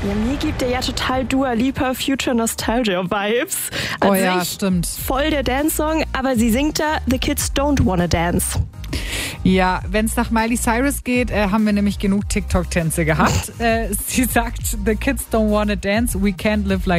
Ja, mir gibt der ja total Dua Lipa Future Nostalgia Vibes. Oh ja, stimmt. Voll der Dance-Song, aber sie singt da The Kids Don't Wanna Dance. Ja, wenn es nach Miley Cyrus geht, haben wir nämlich genug TikTok-Tänze gehabt. Sie sagt, the kids don't wanna dance, we can't live like